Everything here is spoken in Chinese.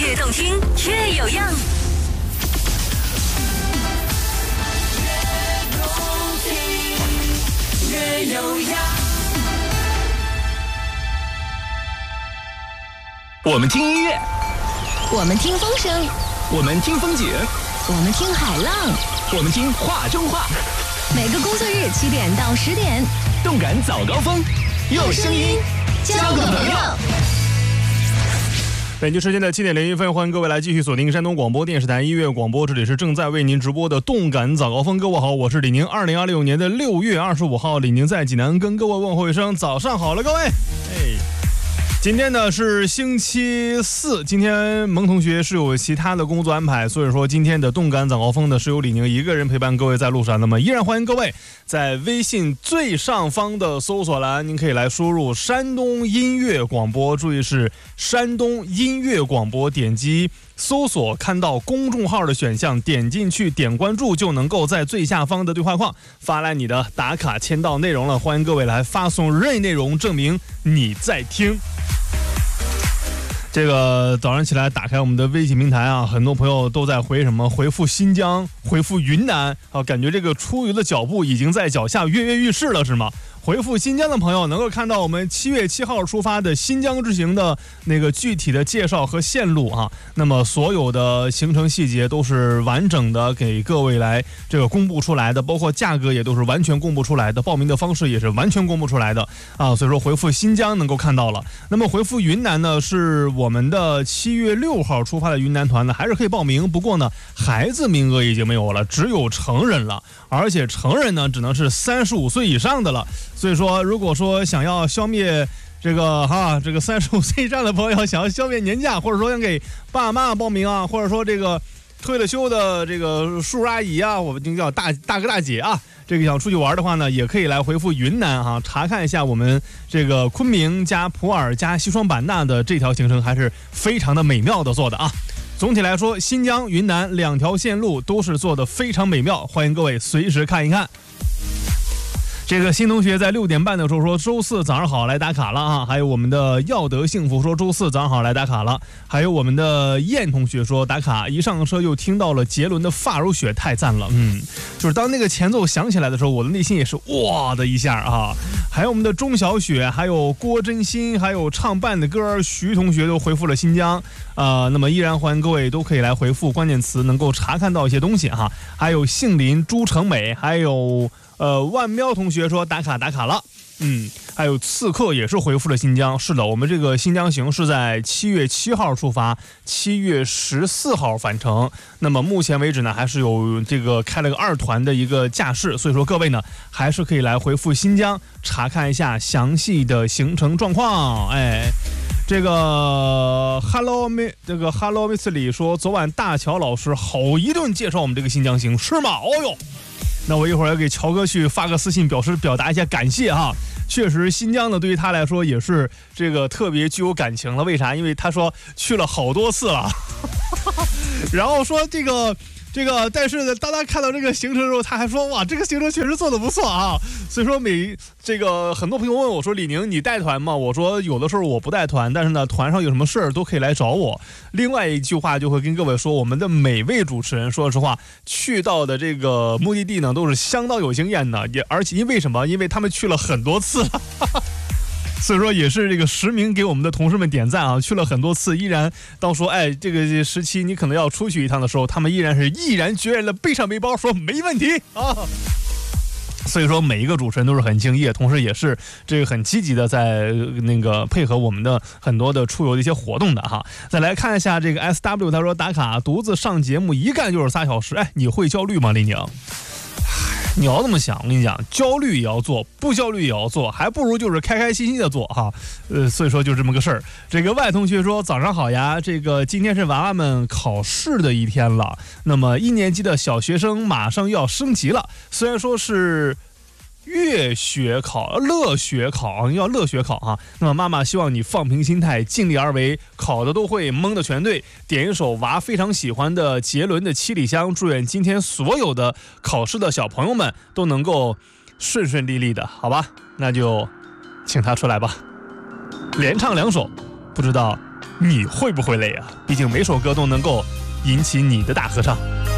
越动听越有样。越有样。 我们听音乐， 我们听风声， 我们听风景， 我们听海浪， 我们听话中话。 每个工作日7点到10点， 动感早高峰，用声音交个朋友。 北京时间的7点01分，欢迎各位来继续锁定山东广播电视台音乐广播，这里是正在为您直播的动感早高峰。各位好，我是李宁。2026年的6月25号，李宁在济南跟各位问候一声早上好了，各位。今天呢是星期四，今天蒙同学是有其他的工作安排，所以说今天的动感早高峰呢是由李宁一个人陪伴各位在路上。那么依然欢迎各位在微信最上方的搜索栏，您可以来输入山东音乐广播，注意是山东音乐广播，点击搜索看到公众号的选项，点进去点关注，就能够在最下方的对话框发来你的打卡签到内容了。欢迎各位来发送任意内容证明你在听。这个早上起来打开我们的微信平台啊，很多朋友都在回什么回复新疆，回复云南啊，感觉这个出游的脚步已经在脚下跃跃欲试了，是吗？回复新疆的朋友能够看到我们7月7号出发的新疆之行的那个具体的介绍和线路啊，那么所有的行程细节都是完整的给各位来这个公布出来的，包括价格也都是完全公布出来的，报名的方式也是完全公布出来的啊，所以说回复新疆能够看到了。那么回复云南呢，是我们的7月6号出发的云南团呢，还是可以报名，不过呢孩子名额已经没有了，只有成人了，而且成人呢只能是35岁以上的了。所以说如果说想要消灭这个35岁以上的朋友想要消灭年假，或者说想给爸爸妈妈报名啊，或者说这个退了休的这个叔叔阿姨啊，我们就叫大哥大姐啊，这个想出去玩的话呢，也可以来回复云南啊，查看一下我们这个昆明加普洱加西双版纳的这条行程，还是非常的美妙的做的啊。总体来说，新疆云南2条线路都是做的非常美妙，欢迎各位随时看一看。这个新同学在6点半的时候说周四早上好来打卡了啊，还有我们的耀德幸福说周四早上好来打卡了，还有我们的燕同学说打卡，一上车又听到了杰伦的发如雪，太赞了。就是当那个前奏响起来的时候，我的内心也是哇的一下啊。还有我们的钟小雪，还有郭真心，还有唱伴的歌徐同学都回复了新疆那么依然欢迎各位都可以来回复关键词，能够查看到一些东西哈。还有杏林朱成美，还有万喵同学说打卡了，还有刺客也是回复了新疆。是的，我们这个新疆行是在7月7号出发，7月14号返程。那么目前为止呢，还是有这个开了个2团的一个架势，所以说各位呢还是可以来回复新疆，查看一下详细的行程状况。这个 Hello Miss 李说，昨晚大乔老师好一顿介绍我们这个新疆行，是吗？哦哟。那我一会儿要给乔哥去发个私信表达一下感谢哈。确实新疆呢对于他来说也是这个特别具有感情了，为啥？因为他说去了好多次了然后说这个但是呢当他看到这个行程的时候，他还说哇这个行程确实做得不错啊。所以说很多朋友问我说李宁你带团吗？我说有的时候我不带团，但是呢团上有什么事儿都可以来找我。另外一句话就会跟各位说，我们的每位主持人说实话去到的这个目的地呢都是相当有经验的，而且因为什么？因为他们去了很多次了所以说也是这个实名给我们的同事们点赞啊，去了很多次，依然当说这个时期你可能要出去一趟的时候，他们依然是毅然决然的背上背包说没问题啊。所以说每一个主持人都是很敬业，同时也是这个很积极的在那个配合我们的很多的出游的一些活动的哈。再来看一下这个 SW， 他说打卡独自上节目一干就是3小时，你会焦虑吗？李宁？你要这么想，我跟你讲，焦虑也要做，不焦虑也要做，还不如就是开开心心的做哈。所以说就这么个事儿。这个外同学说早上好呀，这个今天是娃娃们考试的一天了，那么1年级的小学生马上要升级了，虽然说是乐学考、乐学考，要乐学考哈。那么妈妈希望你放平心态，尽力而为，考的都会，蒙的全对。点一首娃非常喜欢的杰伦的《七里香》，祝愿今天所有的考试的小朋友们都能够顺顺利利的，好吧？那就请他出来吧，连唱2首，不知道你会不会累啊？毕竟每首歌都能够引起你的大合唱。